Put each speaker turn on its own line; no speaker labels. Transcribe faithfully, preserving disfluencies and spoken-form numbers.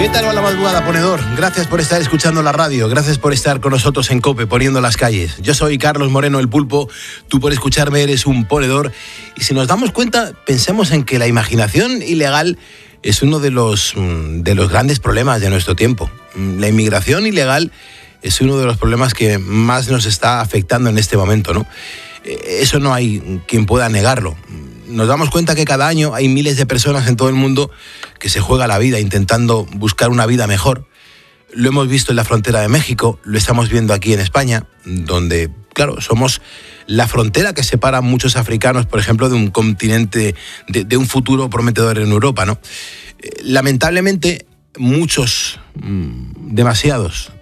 ¿Qué tal va la madrugada, ponedor? Gracias por estar escuchando la radio, gracias por estar con nosotros en COPE, poniendo las calles. Yo soy Carlos Moreno, el Pulpo, tú por escucharme eres un ponedor. Y si nos damos cuenta, pensemos en que la imaginación ilegal es uno de los, de los grandes problemas de nuestro tiempo. La inmigración ilegal es uno de los problemas que más nos está afectando en este momento, ¿no? Eso no hay quien pueda negarlo. Nos damos cuenta que cada año hay miles de personas en todo el mundo que se juega la vida intentando buscar una vida mejor. Lo hemos visto en la frontera de México, lo estamos viendo aquí en España, donde, claro, somos la frontera que separa a muchos africanos, por ejemplo, de un continente, de, de un futuro prometedor en Europa, ¿no? Lamentablemente, muchos, demasiados,